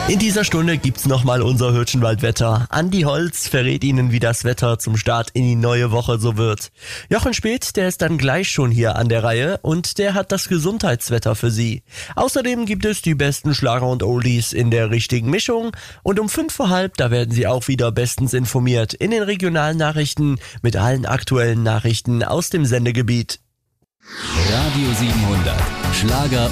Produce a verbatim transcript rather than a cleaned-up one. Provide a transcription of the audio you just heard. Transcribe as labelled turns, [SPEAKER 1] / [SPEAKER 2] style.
[SPEAKER 1] In dieser Stunde gibt's nochmal unser Hürtchenwaldwetter. Andi Holz verrät Ihnen, wie das Wetter zum Start in die neue Woche so wird. Jochen Speth, der ist dann gleich schon hier an der Reihe und der hat das Gesundheitswetter für Sie. Außerdem gibt es die besten Schlager und Oldies in der richtigen Mischung und um fünf vor halb, da werden Sie auch wieder bestens informiert in den regionalen Nachrichten mit allen aktuellen Nachrichten aus dem Sendegebiet.
[SPEAKER 2] Radio siebenhundert. Schlager